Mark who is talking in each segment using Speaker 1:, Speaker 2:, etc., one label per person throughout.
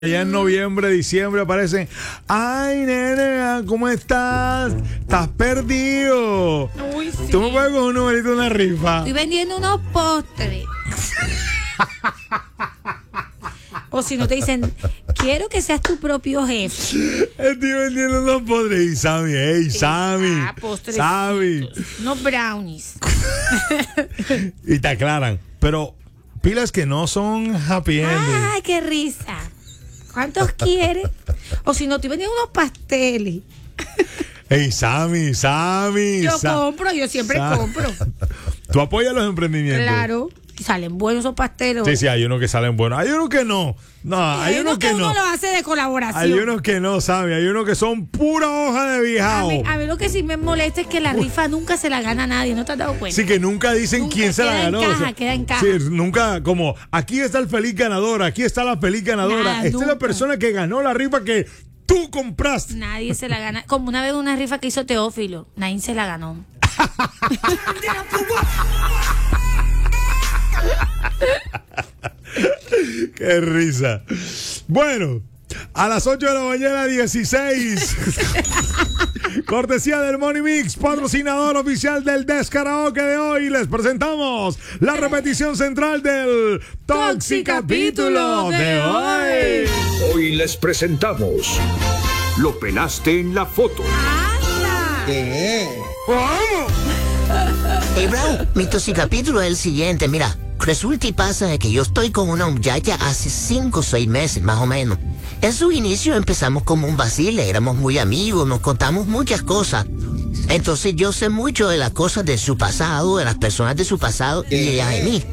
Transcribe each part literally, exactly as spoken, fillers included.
Speaker 1: Ya en noviembre, diciembre aparecen. Ay, nena, ¿cómo estás? Estás perdido.
Speaker 2: Uy, sí.
Speaker 1: Tú me puedes con un numerito de una rifa.
Speaker 2: Estoy vendiendo unos postres. O si no te dicen, quiero que seas tu propio jefe.
Speaker 1: Estoy vendiendo unos postres. Y Sammy, hey, Sammy.
Speaker 2: Ah, postres.
Speaker 1: Sammy.
Speaker 2: Unos brownies.
Speaker 1: Y te aclaran. Pero pilas que no son happy ending.
Speaker 2: Ay, qué risa. ¿Cuántos quieres? O si no, estoy vendiendo unos pasteles.
Speaker 1: Hey, Sammy, Sammy.
Speaker 2: Yo
Speaker 1: Sa-
Speaker 2: compro, yo siempre
Speaker 1: Sa-
Speaker 2: compro.
Speaker 1: Tú apoyas los emprendimientos.
Speaker 2: Claro. Y salen buenos esos pasteles.
Speaker 1: Sí, sí, hay unos que salen buenos. Hay unos que no. No, hay,
Speaker 2: Hay
Speaker 1: unos que,
Speaker 2: uno
Speaker 1: no.
Speaker 2: lo hace de colaboración.
Speaker 1: Hay unos que no, Sammy. Hay unos que son pura hoja de
Speaker 2: A
Speaker 1: viejao.
Speaker 2: mí, a mí lo que sí me molesta es que la rifa nunca se la gana nadie, ¿no te has dado cuenta?
Speaker 1: Sí, que nunca dicen
Speaker 2: Nunca
Speaker 1: quién se la
Speaker 2: queda en
Speaker 1: ganó.
Speaker 2: caja,
Speaker 1: o sea,
Speaker 2: queda en caja.
Speaker 1: Sí, nunca como, aquí está el feliz ganador, aquí está la feliz ganadora.
Speaker 2: Nada,
Speaker 1: Esta es la
Speaker 2: nunca.
Speaker 1: persona que ganó la rifa que tú compraste.
Speaker 2: Nadie se la gana. Como una vez una rifa que hizo Teófilo, nadie se la ganó.
Speaker 1: Qué risa. Bueno, a las ocho de la mañana, dieciséis. Cortesía del Money Mix, patrocinador oficial del Descaraoke de hoy. Les presentamos la repetición central del Toxicapítulo de hoy.
Speaker 3: Hoy les presentamos Lo pelaste en la foto.
Speaker 4: ¿Qué?
Speaker 1: ¿Cómo?
Speaker 4: Hey, bro, mi toxicapítulo es el siguiente, mira. Resulta y pasa de que yo estoy con una muchacha hace cinco o seis meses, más o menos. En su inicio empezamos como un vacile, éramos muy amigos, nos contamos muchas cosas. Entonces yo sé mucho de las cosas de su pasado, de las personas de su pasado y ella de mí.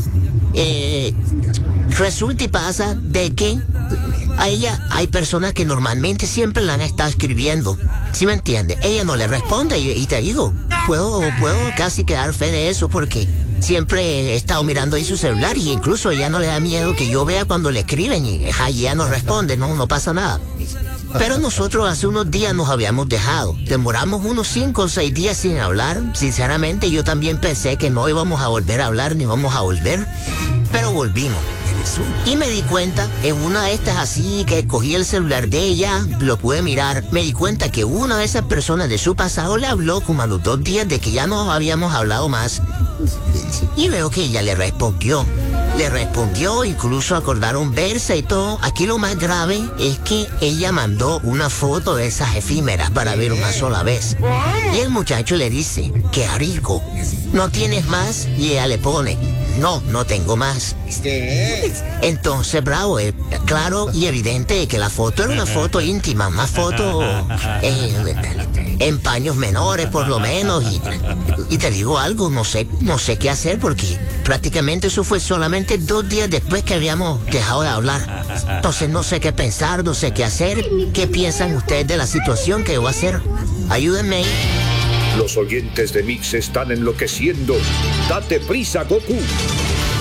Speaker 4: Eh, resulta y pasa de que a ella hay personas que normalmente siempre la han estado escribiendo. ¿Sí me entiende? Ella no le responde y, y te digo, puedo, puedo casi quedar fe de eso porque siempre he estado mirando ahí su celular y incluso ella no le da miedo que yo vea cuando le escriben y ahí ella no responde, no, no pasa nada. Pero nosotros hace unos días nos habíamos dejado. Demoramos unos cinco o seis días sin hablar. Sinceramente yo también pensé que no íbamos a volver a hablar ni vamos a volver. Pero volvimos. Y me di cuenta, en una de estas así que cogí el celular de ella, lo pude mirar, me di cuenta que una de esas personas de su pasado le habló como a los dos días de que ya no habíamos hablado más. Y veo que ella le respondió. Le respondió, incluso acordaron verse y todo. Aquí lo más grave es que ella mandó una foto de esas efímeras para ver una sola vez. Y el muchacho le dice, qué rico, ¿no tienes más? Y ella le pone, no, no tengo más.
Speaker 5: ¿Qué?
Speaker 4: Entonces, bravo, es claro y evidente que la foto era una foto íntima, una foto eh, en paños menores por lo menos. Y, y te digo algo, no sé, no sé qué hacer porque prácticamente eso fue solamente dos días después que habíamos dejado de hablar. Entonces no sé qué pensar, no sé qué hacer. ¿Qué piensan ustedes de la situación que voy a hacer? Ayúdenme ahí.
Speaker 3: Los oyentes de Mix están enloqueciendo. Date prisa, Goku.